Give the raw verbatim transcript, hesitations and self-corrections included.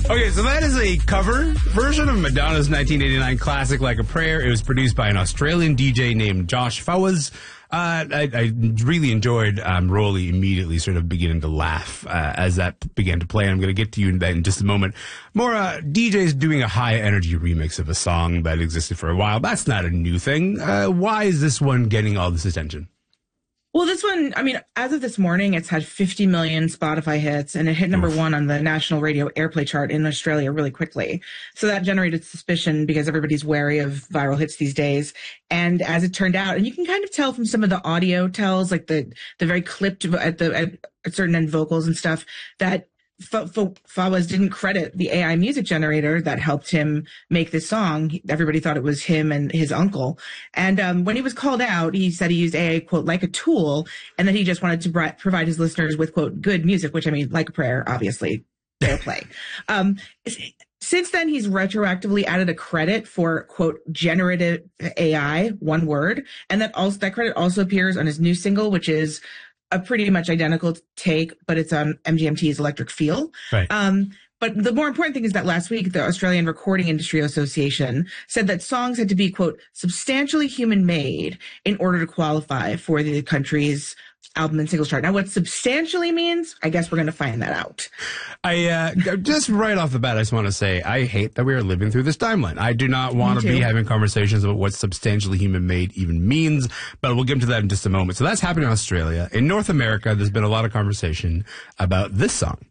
Okay, so that is a cover version of Madonna's nineteen eighty-nine classic Like a Prayer. It was produced by an Australian D J named Josh Fawaz. Uh, I, I really enjoyed um, Rolly immediately sort of beginning to laugh uh, as that began to play. And I'm going to get to you in that in just a moment. More uh, D Js doing a high-energy remix of a song that existed for a while. That's not a new thing. Uh, why is this one getting all this attention? Well, this one, I mean, as of this morning, it's had fifty million Spotify hits, and it hit number one on the national radio airplay chart in Australia really quickly. So that generated suspicion because everybody's wary of viral hits these days. And as it turned out, and you can kind of tell from some of the audio tells, like the the very clipped at the at, at certain end vocals and stuff, that F- F- Fawaz didn't credit the A I music generator that helped him make this song. Everybody thought it was him and his uncle. And um, when he was called out, he said he used A I, quote, like a tool, and that he just wanted to bri- provide his listeners with, quote, good music, which I mean, like a prayer, obviously, fair play. Um, since then, he's retroactively added a credit for, quote, generative A I, one word, and that also that credit also appears on his new single, which is a pretty much identical take, but it's on M G M T's Electric Feel. Right. Um, but the more important thing is that last week, the Australian Recording Industry Association said that songs had to be, quote, substantially human made in order to qualify for the country's album and singles chart. Now, what substantially means, I guess we're going to find that out. I uh, just right off the bat, I just want to say I hate that we are living through this timeline. I do not want to be having conversations about what substantially human made even means, but we'll get into that in just a moment. So that's happening in Australia. In North America, there's been a lot of conversation about this song.